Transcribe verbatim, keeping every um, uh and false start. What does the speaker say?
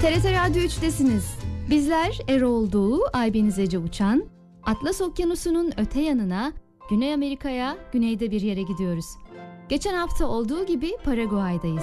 T R T Radyo üç'tesiniz. Bizler Erol Doğu, Aybeniz Ece Uçan, Atlas Okyanusu'nun öte yanına, Güney Amerika'ya, güneyde bir yere gidiyoruz. Geçen hafta olduğu gibi Paraguay'dayız.